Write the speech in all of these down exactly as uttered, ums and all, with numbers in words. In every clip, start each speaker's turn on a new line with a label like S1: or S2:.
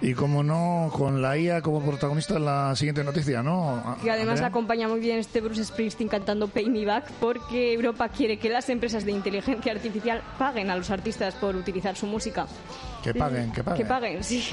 S1: Y como no, con la I A como protagonista en la siguiente noticia, ¿no?
S2: Y además
S1: Andrea.
S2: acompaña muy bien este Bruce Springsteen cantando Pay Me Back, porque Europa quiere que las empresas de inteligencia artificial paguen a los artistas por utilizar su música.
S1: Que paguen, que paguen.
S2: Que paguen, sí.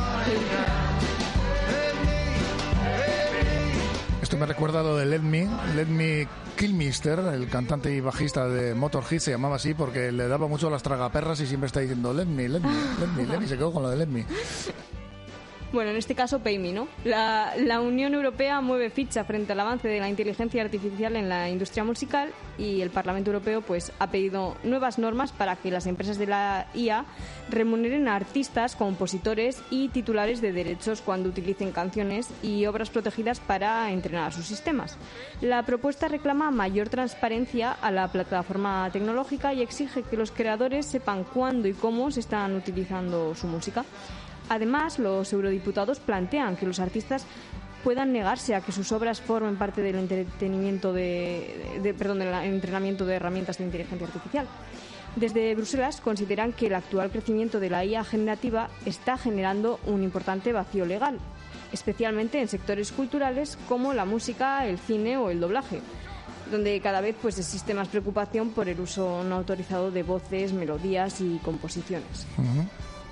S1: Esto me recuerda lo de Let Me, Let Me Kilmister, el cantante y bajista de Motorhead, se llamaba así porque le daba mucho a las tragaperras y siempre está diciendo Let Me, Let Me, Let Me, Let Me, y se quedó con lo de Let Me.
S2: Bueno, en este caso Pay Me, ¿no? La, la Unión Europea mueve ficha frente al avance de la inteligencia artificial en la industria musical y el Parlamento Europeo pues ha pedido nuevas normas para que las empresas de la I A remuneren a artistas, compositores y titulares de derechos cuando utilicen canciones y obras protegidas para entrenar a sus sistemas. La propuesta reclama mayor transparencia a la plataforma tecnológica y exige que los creadores sepan cuándo y cómo se están utilizando su música. Además, los eurodiputados plantean que los artistas puedan negarse a que sus obras formen parte del entretenimiento de, de, de, perdón, del entrenamiento de herramientas de inteligencia artificial. Desde Bruselas consideran que el actual crecimiento de la I A generativa está generando un importante vacío legal, especialmente en sectores culturales como la música, el cine o el doblaje, donde cada vez pues existe más preocupación por el uso no autorizado de voces, melodías y composiciones.
S1: Uh-huh.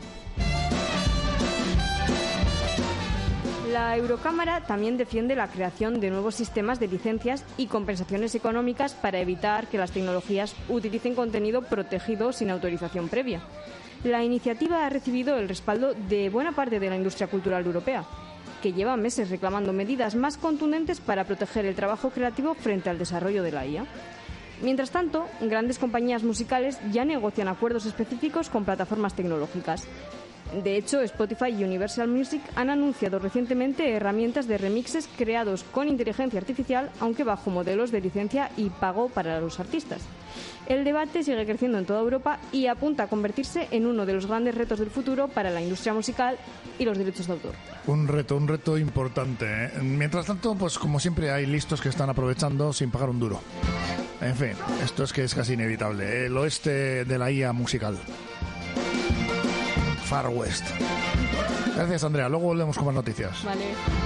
S2: La Eurocámara también defiende la creación de nuevos sistemas de licencias y compensaciones económicas para evitar que las tecnologías utilicen contenido protegido sin autorización previa. La iniciativa ha recibido el respaldo de buena parte de la industria cultural europea, que lleva meses reclamando medidas más contundentes para proteger el trabajo creativo frente al desarrollo de la I A. Mientras tanto, grandes compañías musicales ya negocian acuerdos específicos con plataformas tecnológicas. De hecho, Spotify y Universal Music han anunciado recientemente herramientas de remixes creados con inteligencia artificial, aunque bajo modelos de licencia y pago para los artistas. El debate sigue creciendo en toda Europa y apunta a convertirse en uno de los grandes retos del futuro para la industria musical y los derechos de autor.
S1: Un reto, un reto importante, ¿eh? Mientras tanto, pues como siempre hay listos que están aprovechando sin pagar un duro. En fin, esto es que es casi inevitable. El oeste de la I A musical. Far West. Gracias, Andrea. Luego volvemos con más noticias.
S2: Vale.